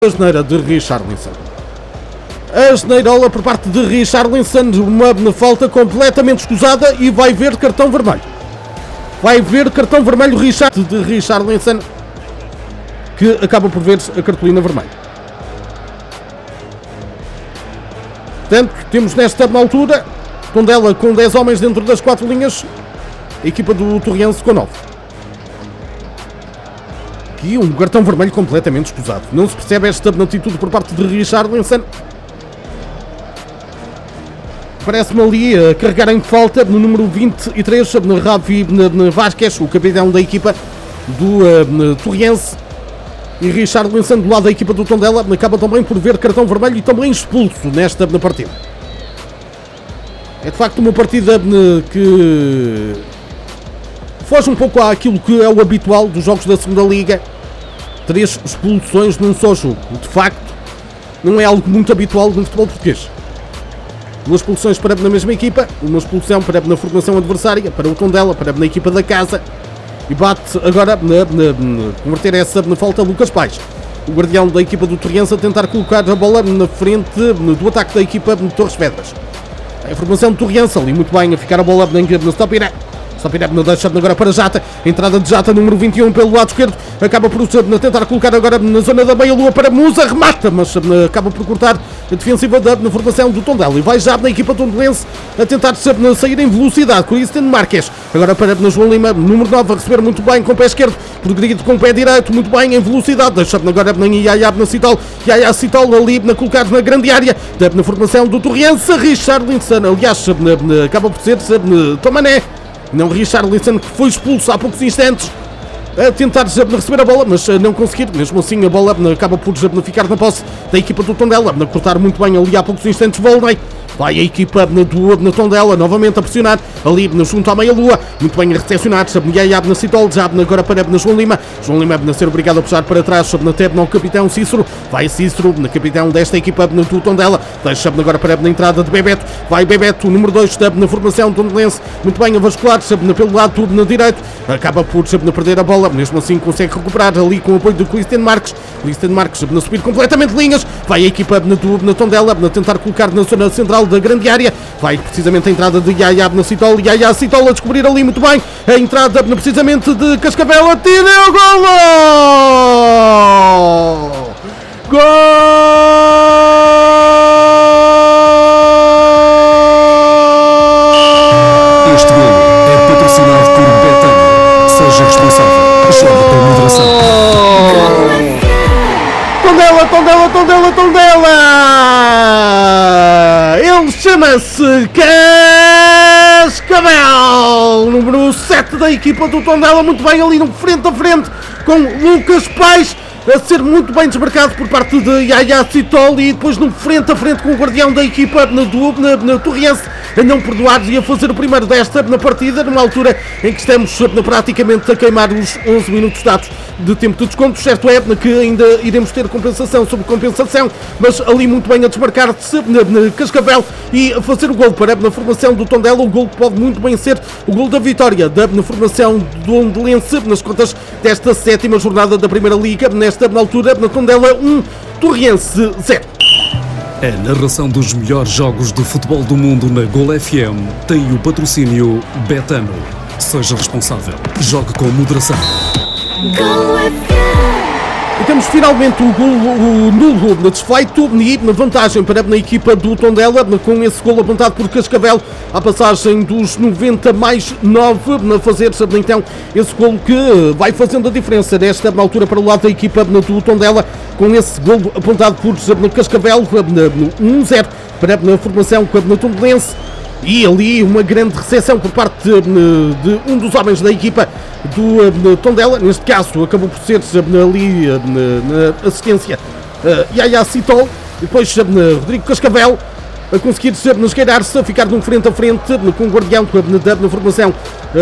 A asneira de Richarlison. A asneirola por parte de Richarlison, uma falta completamente escusada e vai ver cartão vermelho. Vai ver cartão vermelho de Richarlison, que acaba por ver a cartolina vermelha. Portanto, temos nesta altura Tondela com 10 homens dentro das 4 linhas, a equipa do Torriense com 9. Aqui um cartão vermelho completamente escusado. Não se percebe esta atitude por parte de Richarlison. Parece-me ali a carregar em falta no número 23, Ravi Vázquez, o capitão da equipa do Torriense. E Richarlison, do lado da equipa do Tondela, acaba também por ver cartão vermelho e também expulso nesta partida. É de facto uma partida que foge um pouco àquilo que é o habitual dos jogos da segunda Liga. 3 expulsões num só jogo. De facto, não é algo muito habitual no futebol português. 2 expulsões para na mesma equipa, uma expulsão para na formação adversária, para o Tondela, para na equipa da casa. E bate agora converter essa falta Lucas Paes, o guardião da equipa do Torriense, a tentar colocar a bola na frente do ataque da equipa de Torres Vedras. A formação do Torriense ali muito bem a ficar a bola na Stopiré. Stopiré deixa agora para Jata, entrada de Jata, número 21 pelo lado esquerdo, acaba por tentar colocar agora na zona da meia-lua para Musa, remata, mas acaba por cortar a defensiva na formação do Tondela e vai já na equipa tondelense a tentar sair em velocidade. Cristian Marques, agora para João Lima, número 9, a receber muito bem com o pé esquerdo, progredido com o pé direito, muito bem em velocidade, deixa agora na Yaya Citol ali na colocar na grande área, na formação do Torriense. Richarlison, aliás, acaba por ser Tomané, não Richarlison, que foi expulso há poucos instantes, a tentar receber a bola, mas não conseguir. Mesmo assim a bola acaba por ficar na posse da equipa do Tondela, a cortar muito bem ali há poucos instantes. Volney, vai a equipa do Tondela novamente a pressionar ali junto à meia-lua, muito bem a recepcionar, na Citol, já agora para João Lima a ser obrigado a puxar para trás, até no capitão Cícero, vai Cícero, na capitão desta equipa do Tondela, deixa agora para a entrada de Bebeto, vai Bebeto, número 2 na formação tondelense, muito bem a vascular, pelo lado na direito, acaba por perder a bola, mesmo assim consegue recuperar ali com o apoio do Cristian Marques a subir completamente linhas, vai a equipa do Tondela a tentar colocar na zona central da grande área, vai precisamente a entrada de Yaya Citol a descobrir ali muito bem a entrada precisamente de Cascavel, atira o golo! Gol! Este golo é patrocinado por Betano. Seja responsável. Jogue com moderação. Tondela! Ele chama-se Cascavel, número 7 da equipa do Tondela, muito bem ali no frente a frente com Lucas Paes, a ser muito bem desmarcado por parte de Yaya Citol e depois no frente a frente com o guardião da equipa na Torriense a não perdoar e a fazer o primeiro desta na partida, numa altura em que estamos praticamente a queimar os 11 minutos dados de tempo de desconto. Certo é que ainda iremos ter compensação sobre compensação, mas ali muito bem a desmarcar-se na Cascavel e a fazer o gol para na formação do Tondela, o gol que pode muito bem ser o gol da vitória na formação do Ondelense nas contas desta 7ª jornada da Primeira Liga. Nesta altura, na Tondela 1, Torriense 0. A narração dos melhores jogos de futebol do mundo na Gol FM tem o patrocínio Betano. Seja responsável. Jogue com moderação. E temos finalmente o nulo desfeito e na vantagem para a equipa do Tondela, com esse golo apontado por Cascavel à passagem dos 90 mais 9, a fazer então esse golo que vai fazendo a diferença nesta altura para o lado da equipa do Tondela, com esse golo apontado por Cascavel, 1-0 para a formação na Tondelense. E ali uma grande recepção por parte de um dos homens da equipa do Tondela, neste caso acabou por ser ali na assistência Yaya Citol, e depois Rodrigo Cascavel a conseguir esgueirar-se, a ficar de um frente a frente com o guardião na formação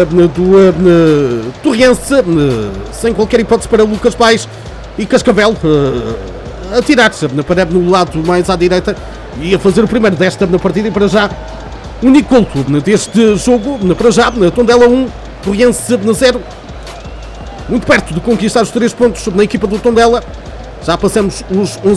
do Torriense, sem qualquer hipótese para Lucas Paes, e Cascavel a tirar-se para no lado mais à direita e a fazer o primeiro desta na partida. E para já único gol deste jogo, para já, Tondela 1, Torriense 0. Muito perto de conquistar os 3 pontos na equipa do Tondela. Já passamos os 11